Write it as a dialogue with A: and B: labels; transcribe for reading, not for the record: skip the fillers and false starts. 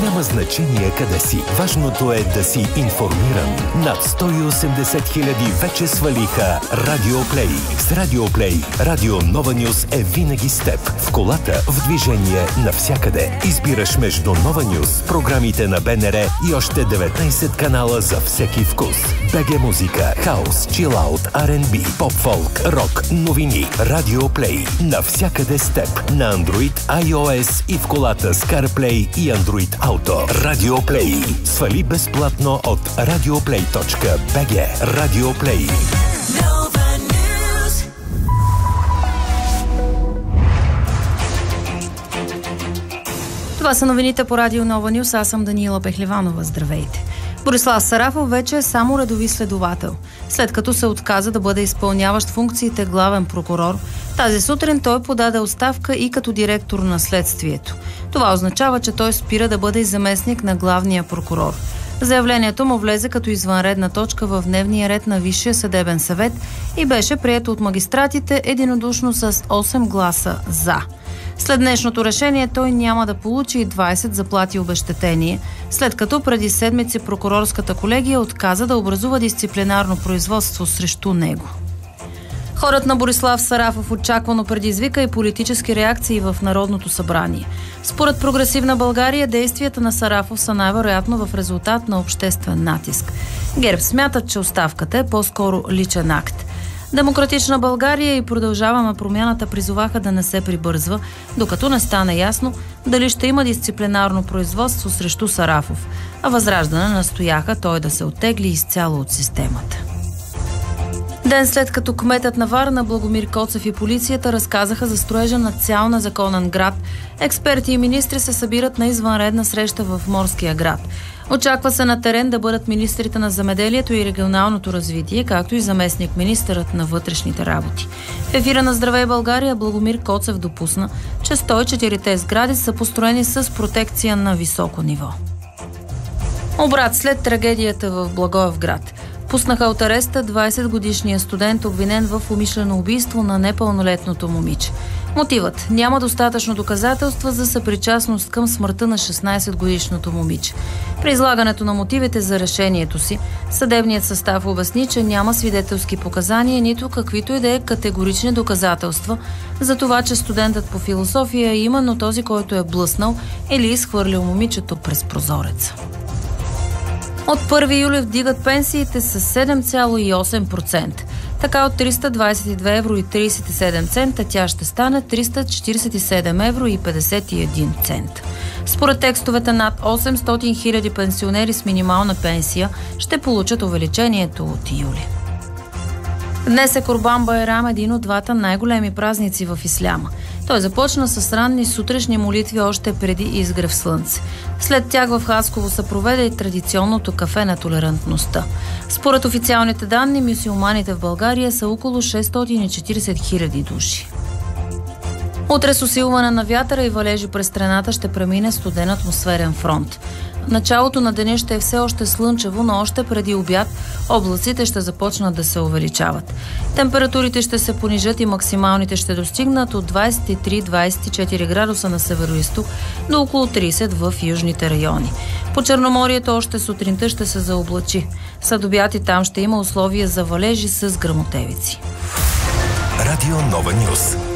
A: Няма значение къде си. Важното е да си информиран. Над 180 хиляди вече свалиха Радиоплей. С Радиоплей Радио Нова Нюс е винаги с теб. В колата, в движение, навсякъде. Избираш между Нова Нюс, програмите на БНР и още 19 канала за всеки вкус. БГ музика, хаус, чилаут, R&B, поп-фолк, рок, новини. Радиоплей. Навсякъде с теб. На Android, iOS и в колата с CarPlay и Android Auto. Радиоплей. Свали безплатно от radioplay.bg. Радиоплей.
B: Това са новините по Радио Нова Нюс. Аз съм Даниела Пехливанова. Здравейте! Борислав Сарафов вече е само редови следовател. След като се отказа да бъде изпълняващ функциите главен прокурор, тази сутрин той подаде оставка и като директор на следствието. Това означава, че той спира да бъде и заместник на главния прокурор. Заявлението му влезе като извънредна точка в дневния ред на Висшия съдебен съвет и беше прието от магистратите единодушно с 8 гласа «за». След днешното решение той няма да получи 20 заплати обезщетение, след като преди седмици прокурорската колегия отказа да образува дисциплинарно производство срещу него. Ходът на Борислав Сарафов очаквано предизвика и политически реакции в Народното събрание. Според Прогресивна България, действията на Сарафов са най-вероятно в резултат на обществен натиск. ГЕРБ смятат, че оставката е по-скоро личен акт. Демократична България и Продължаваме промяната призоваха да не се прибързва, докато не стане ясно дали ще има дисциплинарно производство срещу Сарафов, а Възраждане настояха той да се оттегли изцяло от системата. Ден след като кметът на Варна Благомир Коцев и полицията разказаха за строежа на цял незаконен град, експерти и министри се събират на извънредна среща в Морския град. Очаква се на терен да бъдат министрите на земеделието и регионалното развитие, както и заместник-министърът на вътрешните работи. В ефира на Здравей България Благомир Коцев допусна, че 104-те сгради са построени с протекция на високо ниво. Обрат след трагедията в Благоевград. Пуснаха от ареста 20-годишния студент, обвинен в умишлено убийство на непълнолетното момиче. Мотивът – няма достатъчно доказателства за съпричастност към смъртта на 16-годишното момиче. При излагането на мотивите за решението си, съдебният състав обясни, че няма свидетелски показания, нито каквито и да е категорични доказателства за това, че студентът по философия е именно този, който е блъснал или изхвърлил момичето през прозореца. От 1 юли вдигат пенсиите с 7,8%. Така от 322 евро и 37 цента тя ще стане 347 евро и 51 цента. Според текстовете над 800 хиляди пенсионери с минимална пенсия ще получат увеличението от юли. Днес е Курбан Байрам, един от двата най-големи празници в исляма. Той започна с ранни сутрешни молитви още преди изгрев слънце. След тях в Хасково се проведе и традиционното кафе на толерантността. Според официалните данни, мюсюлманите в България са около 640 хиляди души. Утре с усилване на вятъра и валежи през страната ще премине студен атмосферен фронт. Началото на деня ще е все още слънчево, но още преди обяд облаците ще започнат да се увеличават. Температурите ще се понижат и максималните ще достигнат от 23-24 градуса на североизток до около 30 в южните райони. По Черноморието още сутринта ще се заоблачи. След обяд и там ще има условия за валежи с гръмотевици.
A: Радио Нова Нюс.